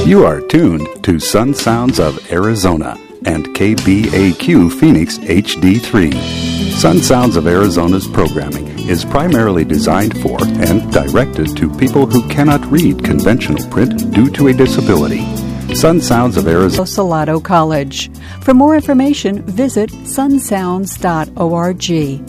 You are tuned to Sun Sounds of Arizona and KBAQ Phoenix HD3. Sun Sounds of Arizona's programming is primarily designed for and directed to people who cannot read conventional print due to a disability. Sun Sounds of Arizona. Salado College. For more information, visit sunsounds.org.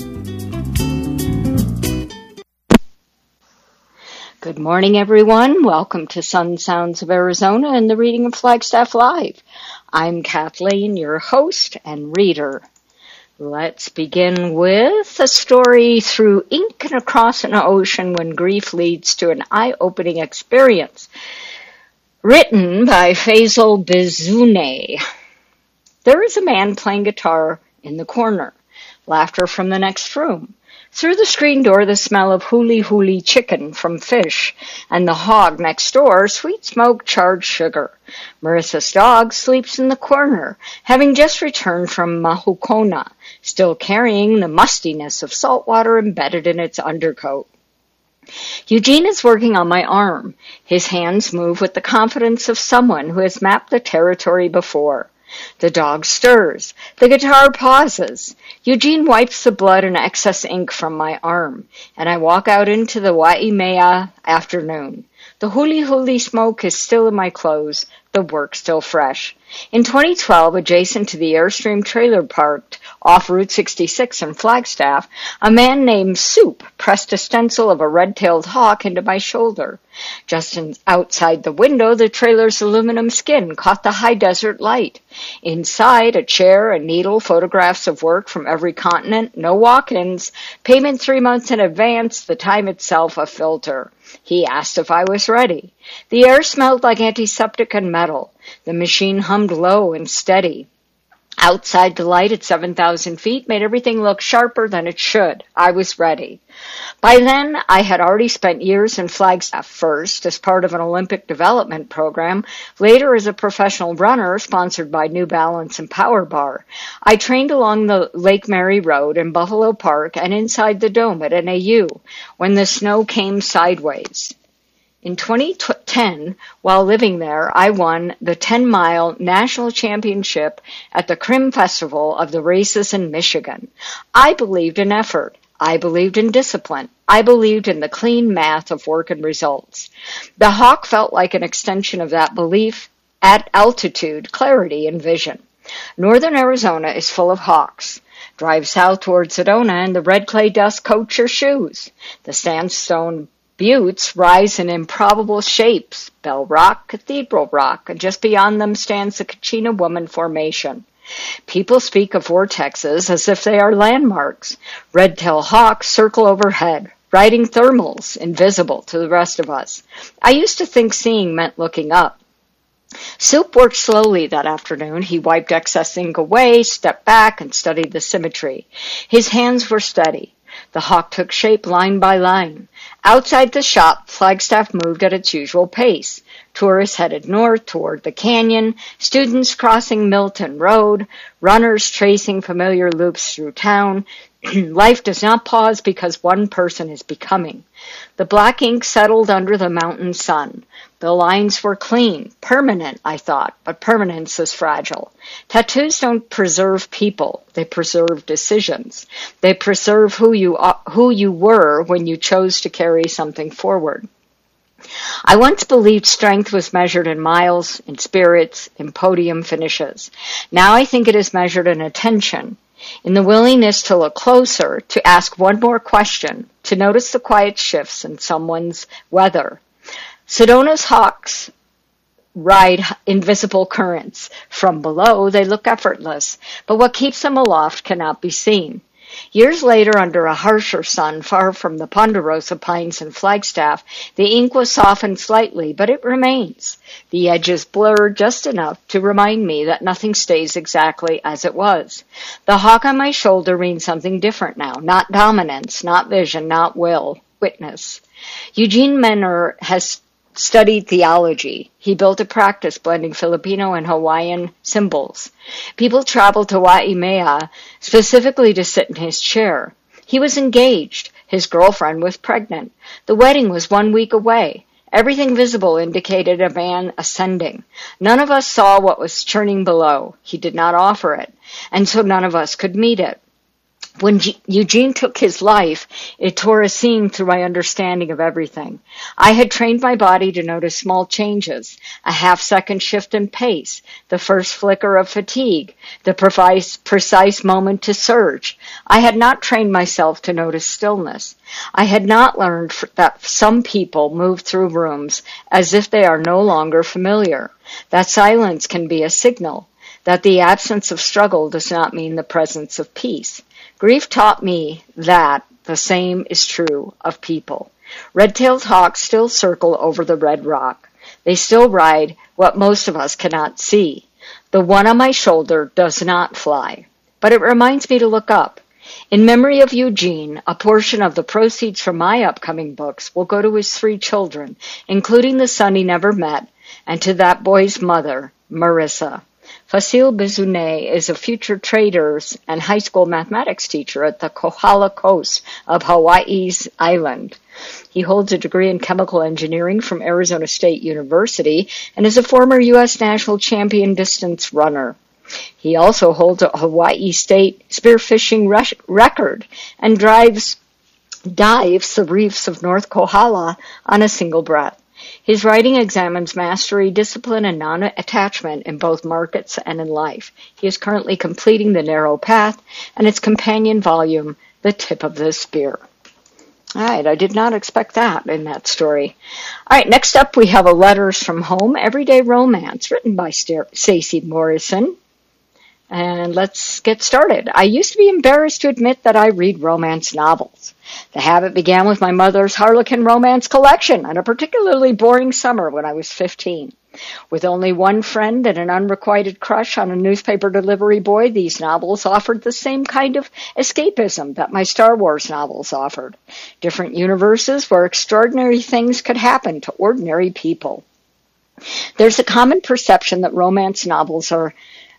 Good morning, everyone. Welcome to Sun Sounds of Arizona and the reading of Flagstaff Live. I'm Kathleen, your host and reader. Let's begin with a story through ink and across an ocean when grief leads to an eye-opening experience. Written by Faisal Bizoune. There is a man playing guitar in the corner. Laughter from the next room. Through the screen door, the smell of huli-huli chicken from fish, and the hog next door, sweet smoke, charred sugar. Marissa's dog sleeps in the corner, having just returned from Mahucona, still carrying the mustiness of salt water embedded in its undercoat. Eugene is working on my arm. His hands move with the confidence of someone who has mapped the territory before. The dog stirs. The guitar pauses. Eugene wipes the blood and excess ink from my arm, and I walk out into the Waimea afternoon. The huli-huli smoke is still in my clothes, the work still fresh. In 2012, adjacent to the Airstream trailer parked off Route 66 in Flagstaff, a man named Soup pressed a stencil of a red-tailed hawk into my shoulder. Just outside the window, the trailer's aluminum skin caught the high desert light. Inside, a chair, a needle, photographs of work from every continent, no walk-ins, payment 3 months in advance, the time itself a filter. He asked if I was ready. The air smelled like antiseptic and metal. The machine hummed low and steady. Outside, the light at 7,000 feet made everything look sharper than it should. I was ready. By then, I had already spent years in Flagstaff, first as part of an Olympic development program, later as a professional runner sponsored by New Balance and Power Bar. I trained along the Lake Mary Road in Buffalo Park and inside the dome at NAU when the snow came sideways. In 2010, while living there, I won the 10-mile national championship at the Crim Festival of the races in Michigan. I believed in effort. I believed in discipline. I believed in the clean math of work and results. The hawk felt like an extension of that belief at altitude, clarity, and vision. Northern Arizona is full of hawks. Drive south toward Sedona and the red clay dust coats your shoes. The sandstone buttes rise in improbable shapes, Bell Rock, Cathedral Rock, and just beyond them stands the Kachina Woman Formation. People speak of vortexes as if they are landmarks. Red-tailed hawks circle overhead, riding thermals, invisible to the rest of us. I used to think seeing meant looking up. Soup worked slowly that afternoon. He wiped excess ink away, stepped back, and studied the symmetry. His hands were steady. The hawk took shape line by line. Outside the shop, Flagstaff moved at its usual pace. Tourists headed north toward the canyon, students crossing Milton Road, runners tracing familiar loops through town. Life does not pause because one person is becoming. The black ink settled under the mountain sun. The lines were clean, permanent, I thought, but permanence is fragile. Tattoos don't preserve people, they preserve decisions. They preserve who you were when you chose to carry something forward. I once believed strength was measured in miles, in spirits, in podium finishes. Now I think it is measured in attention, in the willingness to look closer, to ask one more question, to notice the quiet shifts in someone's weather. Sedona's hawks ride invisible currents. From below, they look effortless, but what keeps them aloft cannot be seen. Years later, under a harsher sun, far from the ponderosa pines in Flagstaff, the ink was softened slightly, but it remains. The edges blurred just enough to remind me that nothing stays exactly as it was. The hawk on my shoulder means something different now, not dominance, not vision, not will, witness. Eugene Menner has studied theology. He built a practice blending Filipino and Hawaiian symbols. People traveled to Waimea specifically to sit in his chair. He was engaged. His girlfriend was pregnant. The wedding was 1 week away. Everything visible indicated a man ascending. None of us saw what was churning below. He did not offer it, and so none of us could meet it. When Eugene took his life, it tore a seam through my understanding of everything. I had trained my body to notice small changes, a half-second shift in pace, the first flicker of fatigue, the precise moment to surge. I had not trained myself to notice stillness. I had not learned that some people move through rooms as if they are no longer familiar, that silence can be a signal, that the absence of struggle does not mean the presence of peace. Grief taught me that the same is true of people. Red-tailed hawks still circle over the red rock. They still ride what most of us cannot see. The one on my shoulder does not fly, but it reminds me to look up. In memory of Eugene, a portion of the proceeds from my upcoming books will go to his 3 children, including the son he never met, and to that boy's mother, Marissa. Fasil Bizune is a future traders and high school mathematics teacher at the Kohala Coast of Hawaii's island. He holds a degree in chemical engineering from Arizona State University and is a former U.S. national champion distance runner. He also holds a Hawaii State spearfishing record and dives the reefs of North Kohala on a single breath. His writing examines mastery, discipline, and non-attachment in both markets and in life. He is currently completing The Narrow Path and its companion volume, The Tip of the Spear. All right, I did not expect that in that story. All right, next up we have a Letters from Home, Everyday Romance, written by Stacey Morrison. And let's get started. I used to be embarrassed to admit that I read romance novels. The habit began with my mother's Harlequin romance collection on a particularly boring summer when I was 15. With only one friend and an unrequited crush on a newspaper delivery boy, these novels offered the same kind of escapism that my Star Wars novels offered. Different universes where extraordinary things could happen to ordinary people. There's a common perception that romance novels are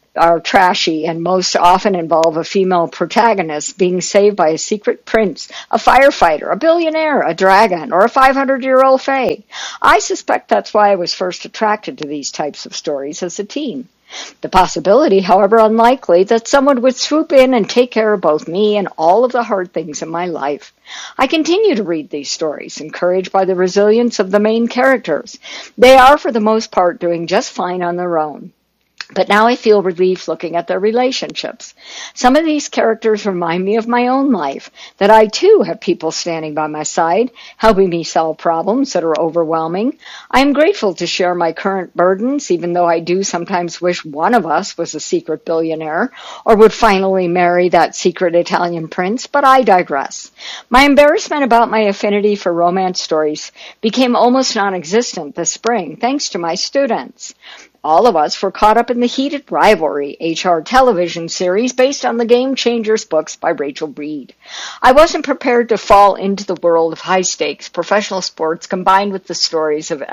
trashy and most often involve a female protagonist being saved by a secret prince, a firefighter, a billionaire, a dragon, or a 500-year-old fae. I suspect that's why I was first attracted to these types of stories as a teen. The possibility, however unlikely, that someone would swoop in and take care of both me and all of the hard things in my life. I continue to read these stories, encouraged by the resilience of the main characters. They are, for the most part, doing just fine on their own. But now I feel relief looking at their relationships. Some of these characters remind me of my own life, that I too have people standing by my side, helping me solve problems that are overwhelming. I am grateful to share my current burdens, even though I do sometimes wish one of us was a secret billionaire, or would finally marry that secret Italian prince, but I digress. My embarrassment about my affinity for romance stories became almost non-existent this spring, thanks to my students. All of us were caught up in the heated rivalry HR television series based on the Game Changers books by Rachel Reed. I wasn't prepared to fall into the world of high-stakes professional sports combined with the stories of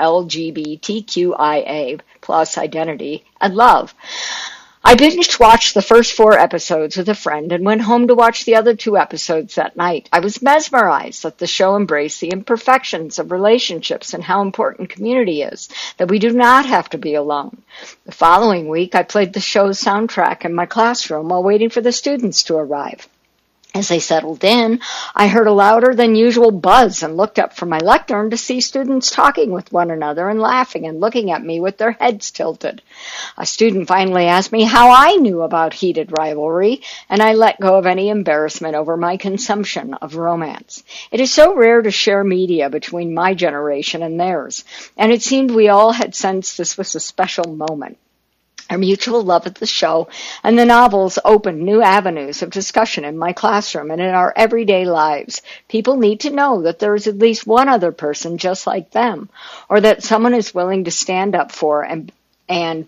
LGBTQIA plus identity and love. I binge-watched the first 4 episodes with a friend and went home to watch the other 2 episodes that night. I was mesmerized that the show embraced the imperfections of relationships and how important community is, that we do not have to be alone. The following week, I played the show's soundtrack in my classroom while waiting for the students to arrive. As I settled in, I heard a louder than usual buzz and looked up from my lectern to see students talking with one another and laughing and looking at me with their heads tilted. A student finally asked me how I knew about heated rivalry, and I let go of any embarrassment over my consumption of romance. It is so rare to share media between my generation and theirs, and it seemed we all had sensed this was a special moment. Our mutual love of the show and the novels opened new avenues of discussion in my classroom and in our everyday lives. People need to know that there is at least one other person just like them, or that someone is willing to stand up for and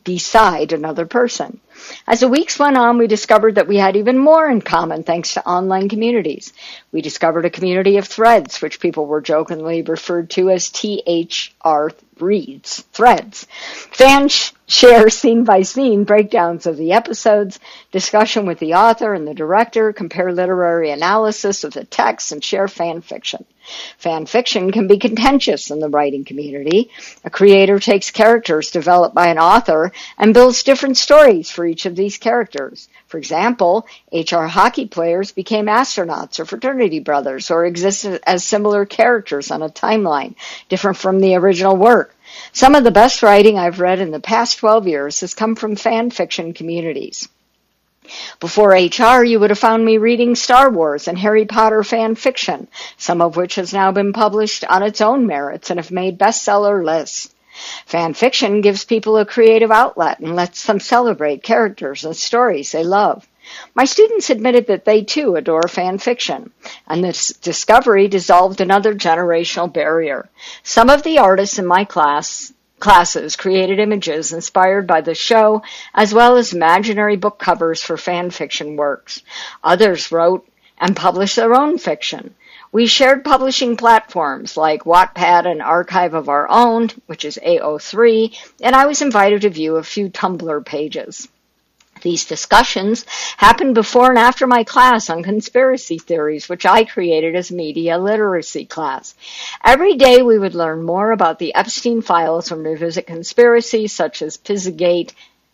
beside another person. As the weeks went on, we discovered that we had even more in common thanks to online communities. We discovered a community of threads, which people were jokingly referred to as THR reads, threads. Fans share scene-by-scene breakdowns of the episodes, discussion with the author and the director, compare literary analysis of the text, and share fan fiction. Fan fiction can be contentious in the writing community. A creator takes characters developed by an author and builds different stories for each of these characters. For example, HR hockey players became astronauts or fraternity brothers or existed as similar characters on a timeline, different from the original work. Some of the best writing I've read in the past 12 years has come from fan fiction communities. Before HR, you would have found me reading Star Wars and Harry Potter fan fiction, some of which has now been published on its own merits and have made bestseller lists. Fan fiction gives people a creative outlet and lets them celebrate characters and stories they love. My students admitted that they too adore fan fiction, and this discovery dissolved another generational barrier. Some of the artists in my classes created images inspired by the show, as well as imaginary book covers for fan fiction works. Others wrote and published their own fiction. We shared publishing platforms like Wattpad and Archive of Our Own, which is AO3, and I was invited to view a few Tumblr pages. These discussions happened before and after my class on conspiracy theories, which I created as a media literacy class. Every day we would learn more about the Epstein files and revisit conspiracies such as Pizzagate,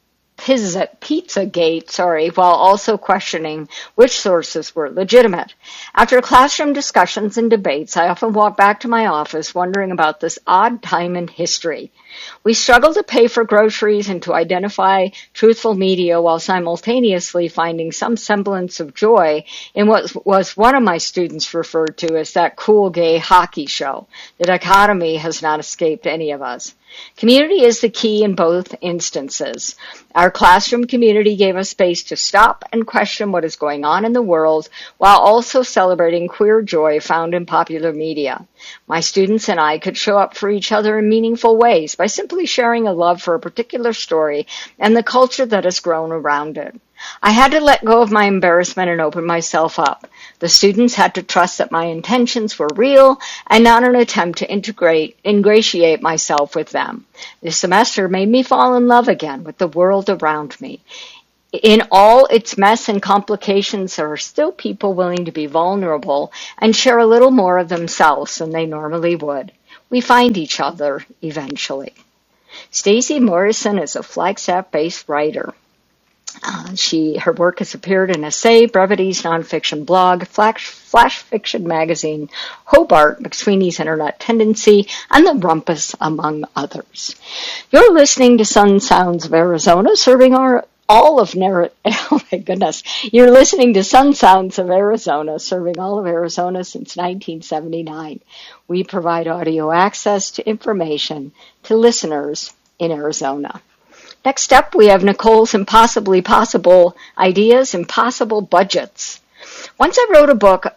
while also questioning which sources were legitimate. After classroom discussions and debates, I often walked back to my office wondering about this odd time in history. We struggled to pay for groceries and to identify truthful media while simultaneously finding some semblance of joy in what was one of my students referred to as that cool gay hockey show. The dichotomy has not escaped any of us. Community is the key in both instances. Our classroom community gave us space to stop and question what is going on in the world while also celebrating queer joy found in popular media. My students and I could show up for each other in meaningful ways by simply sharing a love for a particular story and the culture that has grown around it. I had to let go of my embarrassment and open myself up. The students had to trust that my intentions were real and not an attempt to ingratiate myself with them. This semester made me fall in love again with the world around me. In all its mess and complications, there are still people willing to be vulnerable and share a little more of themselves than they normally would. We find each other eventually. Stacey Morrison is a Flagstaff-based writer. Her work has appeared in Essay, Brevities, Nonfiction Blog, Flash Fiction Magazine, Hobart, McSweeney's Internet Tendency, and The Rumpus, among others. You're listening to Sun Sounds of Arizona, You're listening to Sun Sounds of Arizona, serving all of Arizona since 1979. We provide audio access to information to listeners in Arizona. Next up, we have Nicole's Impossibly Possible Ideas, Impossible Budgets. Once I wrote a book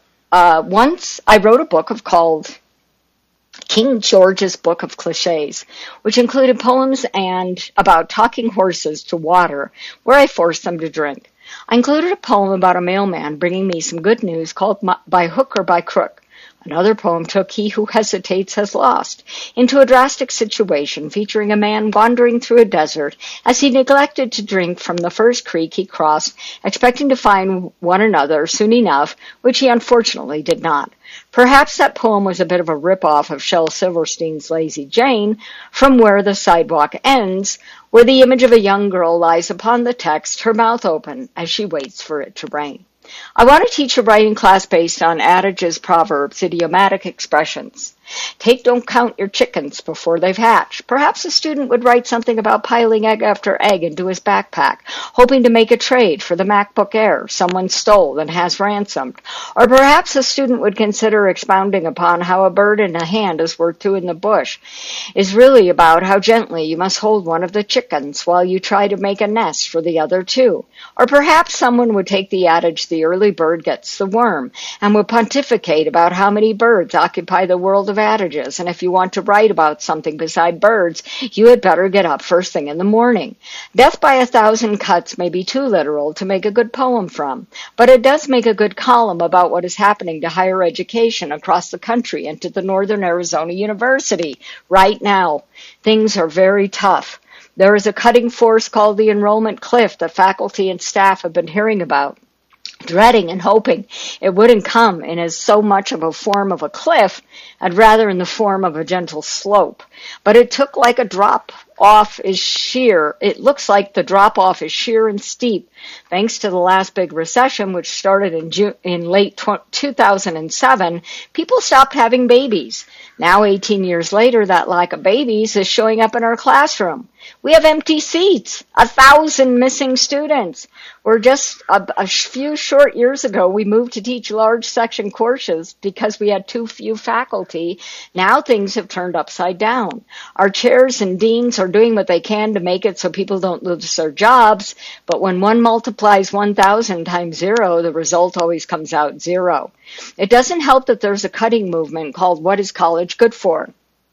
called King George's Book of Clichés, which included poems about talking horses to water, where I forced them to drink. I included a poem about a mailman bringing me some good news called By Hook or By Crook. Another poem took He Who Hesitates Has Lost into a drastic situation featuring a man wandering through a desert as he neglected to drink from the first creek he crossed, expecting to find one another soon enough, which he unfortunately did not. Perhaps that poem was a bit of a rip-off of Shel Silverstein's Lazy Jane, From Where the Sidewalk Ends, where the image of a young girl lies upon the text, her mouth open, as she waits for it to rain. I want to teach a writing class based on adages, proverbs, idiomatic expressions. Take, don't count your chickens before they've hatched. Perhaps a student would write something about piling egg after egg into his backpack, hoping to make a trade for the MacBook Air someone stole and has ransomed. Or perhaps a student would consider expounding upon how a bird in a hand is worth two in the bush is really about how gently you must hold one of the chickens while you try to make a nest for the other two. Or perhaps someone would take the adage, the early bird gets the worm, and would pontificate about how many birds occupy the world of of adages, and if you want to write about something beside birds, you had better get up first thing in the morning. Death by 1,000 cuts may be too literal to make a good poem from, but it does make a good column about what is happening to higher education across the country and to the Northern Arizona University right now. Things are very tough. There is a cutting force called the enrollment cliff that faculty and staff have been hearing about, dreading and hoping it wouldn't come in as so much of a form of a cliff, and rather in the form of a gentle slope. But it took like a drop off is sheer. It looks like the drop off is sheer and steep, thanks to the last big recession, which started in late 2007. People stopped having babies. Now, 18 years later, that lack of babies is showing up in our classroom. We have empty seats, 1,000 missing students. We're just a few short years ago, we moved to teach large section courses because we had too few faculty. Now things have turned upside down. Our chairs and deans are doing what they can to make it so people don't lose their jobs, but when one multiplies 1,000 times 0, the result always comes out 0. It doesn't help that there's a cutting movement called What is College Good For?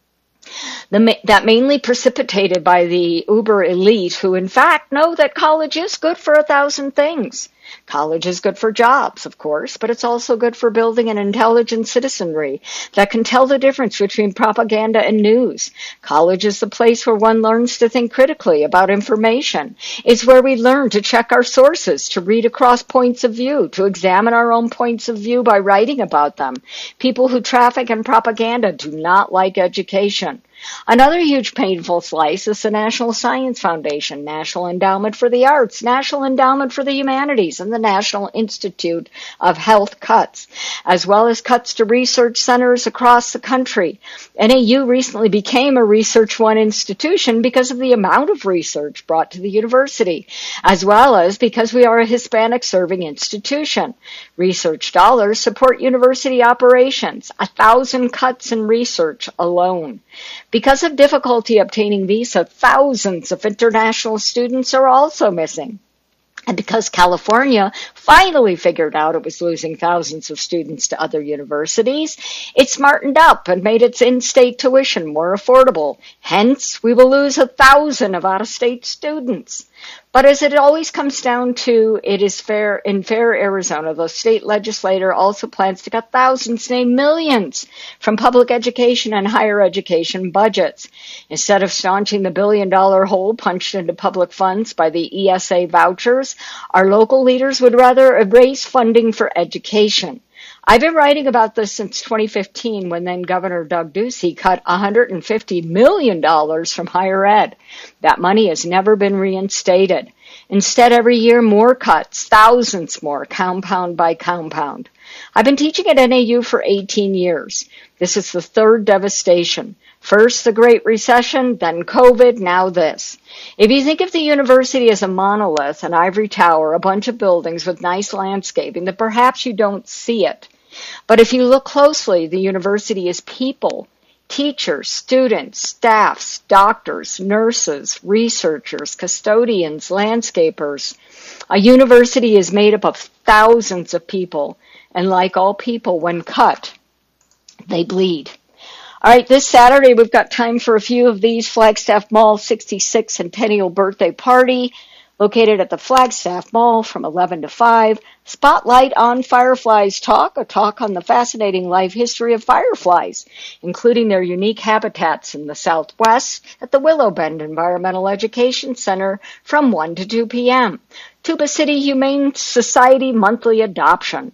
That mainly precipitated by the uber elite who in fact know that college is good for 1,000 things. College is good for jobs, of course, but it's also good for building an intelligent citizenry that can tell the difference between propaganda and news. College is the place where one learns to think critically about information. It's where we learn to check our sources, to read across points of view, to examine our own points of view by writing about them. People who traffic in propaganda do not like education. Another huge painful slice is the National Science Foundation, National Endowment for the Arts, National Endowment for the Humanities, and the National Institute of Health cuts, as well as cuts to research centers across the country. NAU recently became a Research One institution because of the amount of research brought to the university, as well as because we are a Hispanic-serving institution. Research dollars support university operations, 1,000 cuts in research alone. Because of difficulty obtaining visa, thousands of international students are also missing. And because California finally figured out it was losing thousands of students to other universities, it smartened up and made its in-state tuition more affordable. Hence, we will lose 1,000 of out-of-state students. But as it always comes down to, it is fair in Fair Arizona, the state legislature also plans to cut thousands, nay millions, from public education and higher education budgets. Instead of staunching the billion-dollar hole punched into public funds by the ESA vouchers, our local leaders would rather erase funding for education. I've been writing about this since 2015 when then Governor Doug Ducey cut $150 million from higher ed. That money has never been reinstated. Instead, every year more cuts, thousands more, compound by compound. I've been teaching at NAU for 18 years. This is the third devastation. First the Great Recession, then COVID, now this. If you think of the university as a monolith, an ivory tower, a bunch of buildings with nice landscaping, then perhaps you don't see it. But if you look closely, the university is people, teachers, students, staffs, doctors, nurses, researchers, custodians, landscapers. A university is made up of thousands of people, and like all people, when cut, they bleed. All right, this Saturday we've got time for a few of these. Flagstaff Mall 66th Centennial Birthday Party, located at the Flagstaff Mall from 11 to 5. Spotlight on Fireflies Talk, a talk on the fascinating life history of fireflies, including their unique habitats in the Southwest at the Willow Bend Environmental Education Center from 1 to 2 p.m. Tuba City Humane Society Monthly Adoption.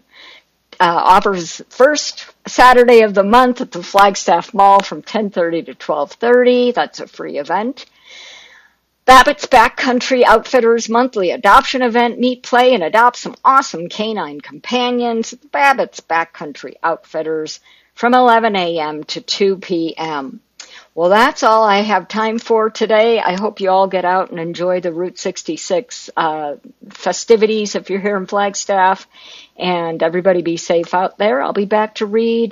Offers first Saturday of the month at the Flagstaff Mall from 10:30 to 12:30. That's a free event. Babbitt's Backcountry Outfitters monthly adoption event. Meet, play, and adopt some awesome canine companions at Babbitt's Backcountry Outfitters from 11 a.m. to 2 p.m. Well, that's all I have time for today. I hope you all get out and enjoy the Route 66 festivities if you're here in Flagstaff. And everybody be safe out there. I'll be back to read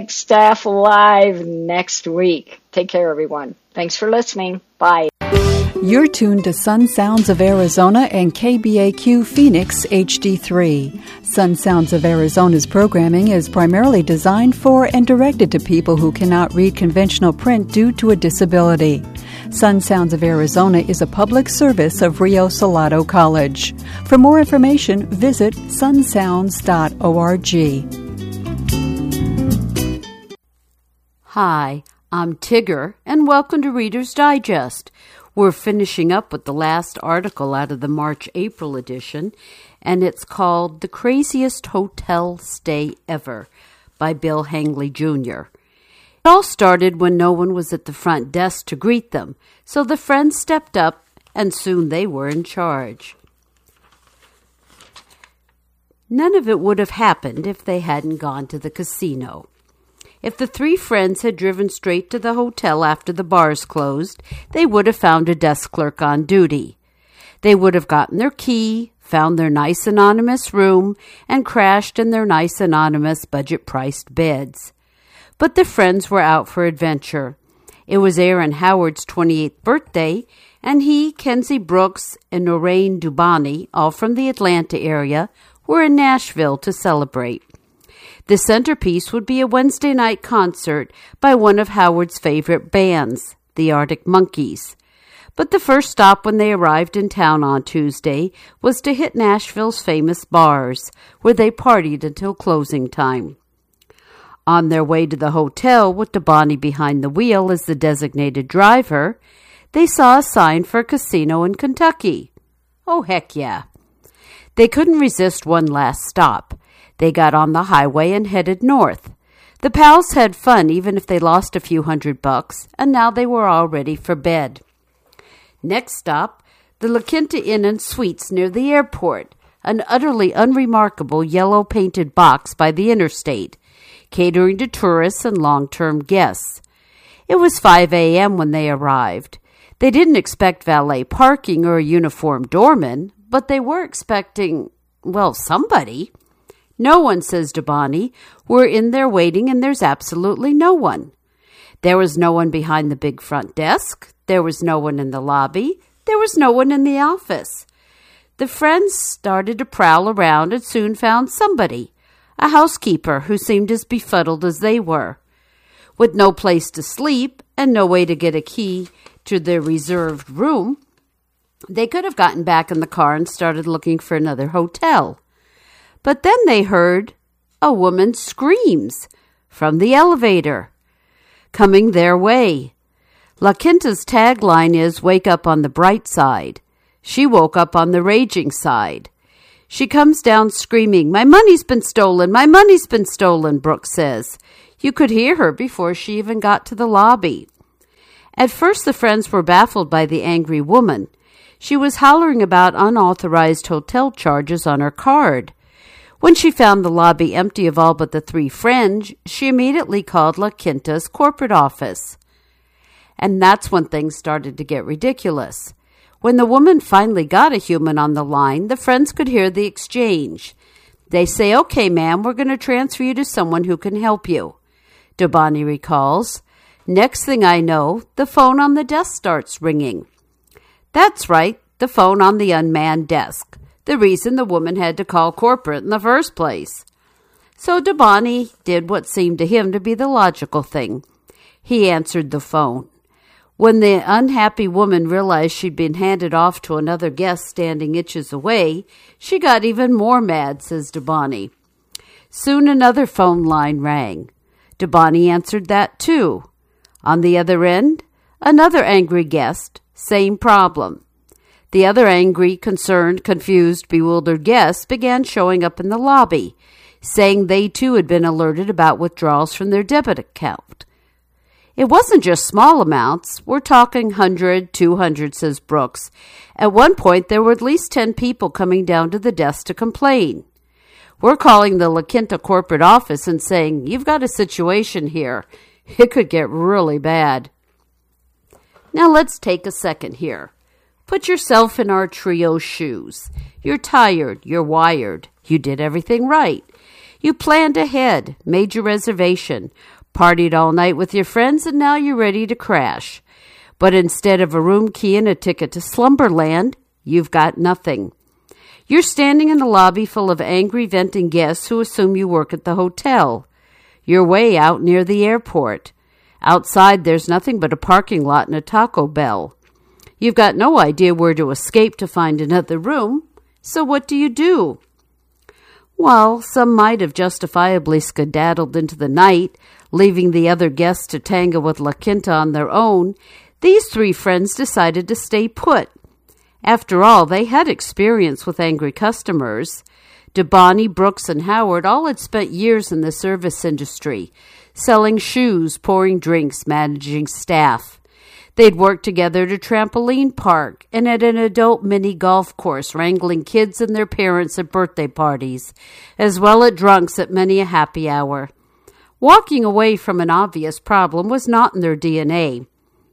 Flagstaff Live next week. Take care, everyone. Thanks for listening. Bye. You're tuned to Sun Sounds of Arizona and KBAQ Phoenix HD3. Sun Sounds of Arizona's programming is primarily designed for and directed to people who cannot read conventional print due to a disability. Sun Sounds of Arizona is a public service of Rio Salado College. For more information, visit sunsounds.org. Hi, I'm Tigger, and welcome to Reader's Digest. We're finishing up with the last article out of the March-April edition, and it's called The Craziest Hotel Stay Ever by Bill Hangley, Jr. It all started when no one was at the front desk to greet them, so the friends stepped up, and soon they were in charge. None of it would have happened if they hadn't gone to the casino. If the three friends had driven straight to the hotel after the bars closed, they would have found a desk clerk on duty. They would have gotten their key, found their nice anonymous room, and crashed in their nice anonymous budget-priced beds. But the friends were out for adventure. It was Aaron Howard's 28th birthday, and he, Kenzie Brooks, and Noreen Dubani, all from the Atlanta area, were in Nashville to celebrate. The centerpiece would be a Wednesday night concert by one of Howard's favorite bands, the Arctic Monkeys. But the first stop when they arrived in town on Tuesday was to hit Nashville's famous bars, where they partied until closing time. On their way to the hotel, with Dubani behind the wheel as the designated driver, they saw a sign for a casino in Kentucky. Oh, heck yeah. They couldn't resist one last stop. They got on the highway and headed north. The pals had fun even if they lost a few $100, and now they were all ready for bed. Next stop, the La Quinta Inn and Suites near the airport, an utterly unremarkable yellow-painted box by the interstate, catering to tourists and long-term guests. It was 5 a.m. when they arrived. They didn't expect valet parking or a uniformed doorman, but they were expecting, well, somebody. No one, says Dubani. We're in there waiting, and there's absolutely no one. There was no one behind the big front desk. There was no one in the lobby. There was no one in the office. The friends started to prowl around and soon found somebody, a housekeeper who seemed as befuddled as they were. With no place to sleep and no way to get a key to their reserved room, they could have gotten back in the car and started looking for another hotel. But then they heard a woman's screams from the elevator, coming their way. La Quinta's tagline is, "Wake up on the bright side." She woke up on the raging side. She comes down screaming, "My money's been stolen! My money's been stolen!" Brooks says. You could hear her before she even got to the lobby. At first the friends were baffled by the angry woman. She was hollering about unauthorized hotel charges on her card. When she found the lobby empty of all but the three friends, she immediately called La Quinta's corporate office. And that's when things started to get ridiculous. When the woman finally got a human on the line, the friends could hear the exchange. They say, "Okay, ma'am, we're going to transfer you to someone who can help you." Dubani recalls, "Next thing I know, the phone on the desk starts ringing." That's right, the phone on the unmanned desk. The reason the woman had to call corporate in the first place. So Dubani did what seemed to him to be the logical thing. He answered the phone. When the unhappy woman realized she'd been handed off to another guest standing inches away, she got even more mad, says Dubani. Soon another phone line rang. Dubani answered that too. On the other end, another angry guest, same problem. The other angry, concerned, confused, bewildered guests began showing up in the lobby, saying they too had been alerted about withdrawals from their debit account. It wasn't just small amounts. We're talking 100, 200, says Brooks. At one point, there were at least 10 people coming down to the desk to complain. We're calling the La Quinta corporate office and saying, "You've got a situation here. It could get really bad." Now let's take a second here. Put yourself in our trio's shoes. You're tired. You're wired. You did everything right. You planned ahead, made your reservation, partied all night with your friends, and now you're ready to crash. But instead of a room key and a ticket to Slumberland, you've got nothing. You're standing in a lobby full of angry venting guests who assume you work at the hotel. You're way out near the airport. Outside, there's nothing but a parking lot and a Taco Bell. You've got no idea where to escape to find another room, so what do? Well, some might have justifiably skedaddled into the night, leaving the other guests to tango with La Quinta on their own. These three friends decided to stay put. After all, they had experience with angry customers. DeBonnie, Brooks, and Howard all had spent years in the service industry, selling shoes, pouring drinks, managing staff. They'd worked together at a trampoline park and at an adult mini golf course, wrangling kids and their parents at birthday parties, as well as drunks at many a happy hour. Walking away from an obvious problem was not in their DNA.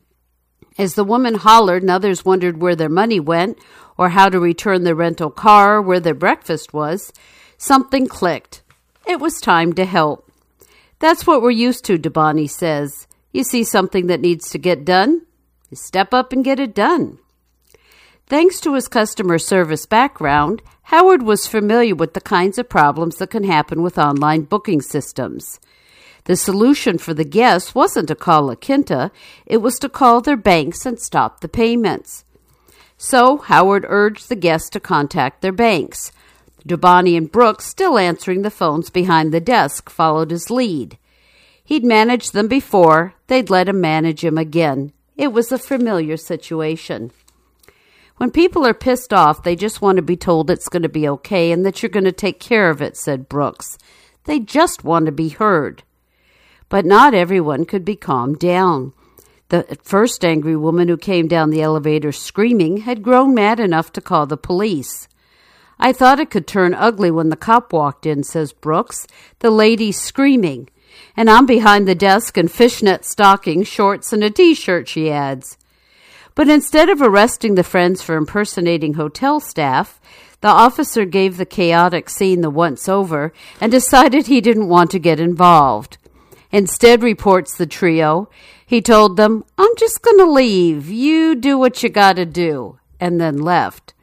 As the woman hollered and others wondered where their money went or how to return their rental car or where their breakfast was, something clicked. It was time to help. That's what we're used to, DeBonnie says. You see something that needs to get done? You step up and get it done. Thanks to his customer service background, Howard was familiar with the kinds of problems that can happen with online booking systems. The solution for the guests wasn't to call La Quinta, it was to call their banks and stop the payments. So Howard urged the guests to contact their banks. DeBonnie and Brooks, still answering the phones behind the desk, followed his lead. He'd managed them before, they'd let him manage him again. It was a familiar situation. When people are pissed off, they just want to be told it's going to be okay and that you're going to take care of it, said Brooks. They just want to be heard. But not everyone could be calmed down. The first angry woman who came down the elevator screaming had grown mad enough to call the police. I thought it could turn ugly when the cop walked in, says Brooks. The lady screaming. And I'm behind the desk in fishnet stockings, shorts, and a T-shirt, she adds. But instead of arresting the friends for impersonating hotel staff, the officer gave the chaotic scene the once-over and decided he didn't want to get involved. Instead, reports the trio, he told them, I'm just going to leave. You do what you got to do, and then left.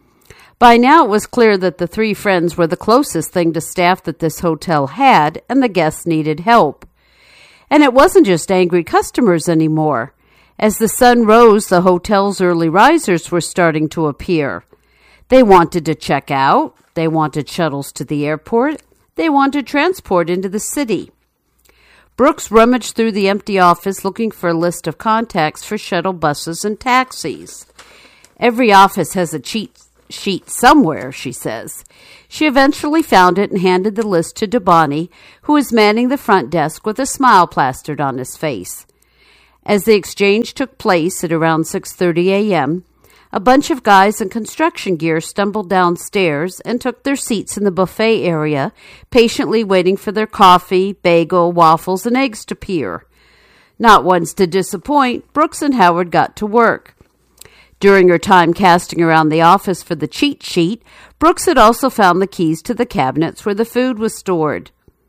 By now, it was clear that the three friends were the closest thing to staff that this hotel had, and the guests needed help. And it wasn't just angry customers anymore. As the sun rose, the hotel's early risers were starting to appear. They wanted to check out. They wanted shuttles to the airport. They wanted transport into the city. Brooks rummaged through the empty office looking for a list of contacts for shuttle buses and taxis. Every office has a cheat sheet somewhere, she says. She eventually found it and handed the list to DeBonnie, who was manning the front desk with a smile plastered on his face. As the exchange took place at around 6:30 a.m., a bunch of guys in construction gear stumbled downstairs and took their seats in the buffet area, patiently waiting for their coffee, bagel, waffles, and eggs to appear. Not once to disappoint, Brooks and Howard got to work. During her time casting around the office for the cheat sheet, Brooks had also found the keys to the cabinets where the food was stored.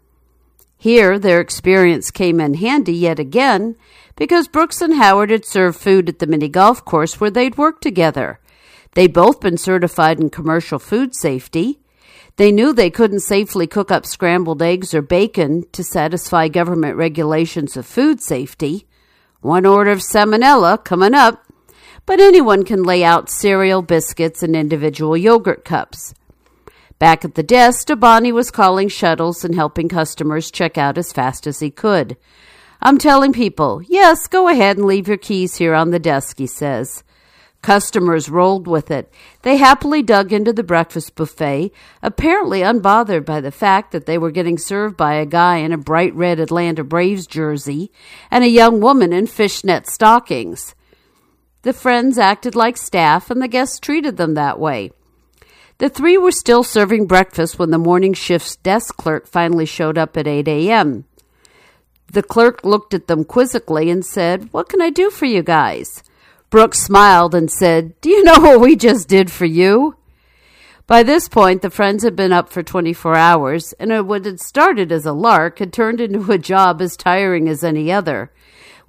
Here, their experience came in handy yet again, because Brooks and Howard had served food at the mini golf course where they'd worked together. They'd both been certified in commercial food safety. They knew they couldn't safely cook up scrambled eggs or bacon to satisfy government regulations of food safety. One order of salmonella coming up. But anyone can lay out cereal, biscuits, and individual yogurt cups. Back at the desk, DeBonnie was calling shuttles and helping customers check out as fast as he could. I'm telling people, yes, go ahead and leave your keys here on the desk, he says. Customers rolled with it. They happily dug into the breakfast buffet, apparently unbothered by the fact that they were getting served by a guy in a bright red Atlanta Braves jersey and a young woman in fishnet stockings. The friends acted like staff, and the guests treated them that way. The three were still serving breakfast when the morning shift's desk clerk finally showed up at 8 a.m. The clerk looked at them quizzically and said, "What can I do for you guys?" Brooks smiled and said, "Do you know what we just did for you?" By this point, the friends had been up for 24 hours, and what had started as a lark had turned into a job as tiring as any other.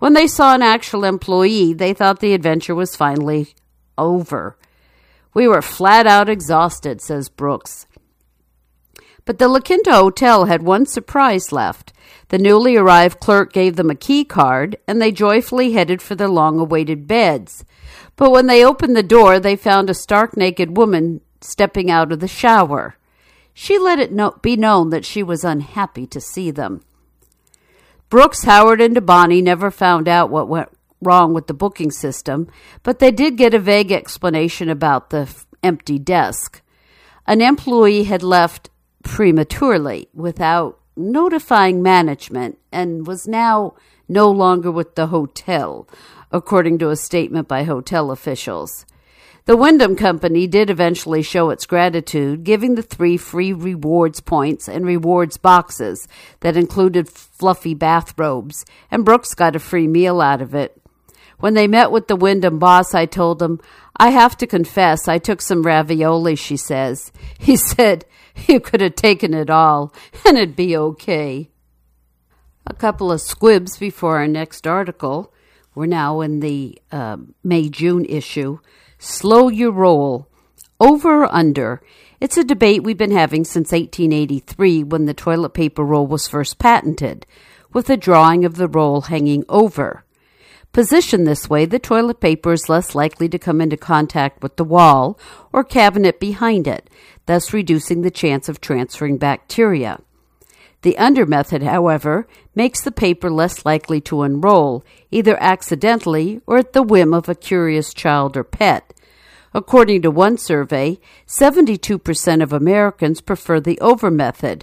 When they saw an actual employee, they thought the adventure was finally over. We were flat out exhausted, says Brooks. But the La Quinta Hotel had one surprise left. The newly arrived clerk gave them a key card, and they joyfully headed for their long-awaited beds. But when they opened the door, they found a stark naked woman stepping out of the shower. She let it be known that she was unhappy to see them. Brooks, Howard, and DeBonny never found out what went wrong with the booking system, but they did get a vague explanation about the empty desk. An employee had left prematurely without notifying management and was now no longer with the hotel, according to a statement by hotel officials. The Wyndham Company did eventually show its gratitude, giving the 3 free rewards points and rewards boxes that included fluffy bathrobes, and Brooks got a free meal out of it. When they met with the Wyndham boss, I told him, "I have to confess, I took some ravioli," she says. He said, "You could have taken it all, and it'd be okay." A couple of squibs before our next article. We're now in the May-June issue. Slow your roll. Over or under? It's a debate we've been having since 1883 when the toilet paper roll was first patented, with a drawing of the roll hanging over. Positioned this way, the toilet paper is less likely to come into contact with the wall or cabinet behind it, thus reducing the chance of transferring bacteria. The under method, however, makes the paper less likely to unroll, either accidentally or at the whim of a curious child or pet. According to one survey, 72% of Americans prefer the over method.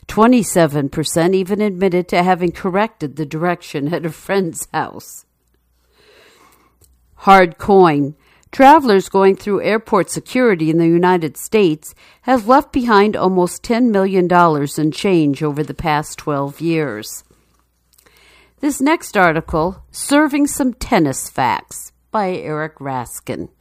27% even admitted to having corrected the direction at a friend's house. Hard coin. Travelers going through airport security in the United States have left behind almost $10 million in change over the past 12 years. This next article, Serving Some Tennis Facts, by Eric Raskin.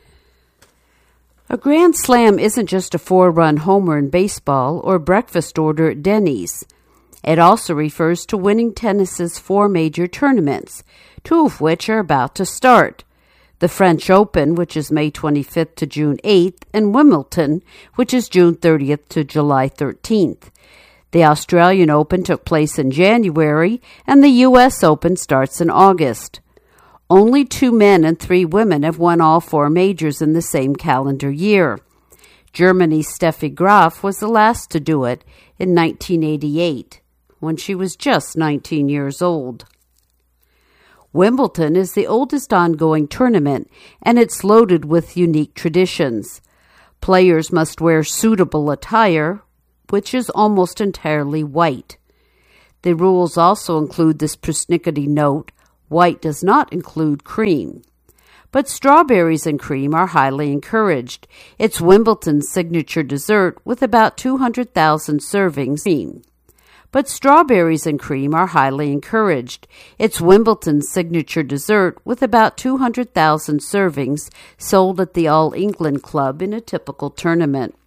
A grand slam isn't just a 4-run homer in baseball or breakfast order at Denny's. It also refers to winning tennis's 4 major tournaments, 2 of which are about to start. The French Open, which is May 25th to June 8th, and Wimbledon, which is June 30th to July 13th. The Australian Open took place in January, and the U.S. Open starts in August. Only 2 men and 3 women have won all 4 majors in the same calendar year. Germany's Steffi Graf was the last to do it in 1988, when she was just 19 years old. Wimbledon is the oldest ongoing tournament, and it's loaded with unique traditions. Players must wear suitable attire, which is almost entirely white. The rules also include this persnickety note: white does not include cream. But strawberries and cream are highly encouraged. It's Wimbledon's signature dessert with about 200,000 servings. But strawberries and cream are highly encouraged. It's Wimbledon's signature dessert with about 200,000 servings sold at the All England Club in a typical tournament.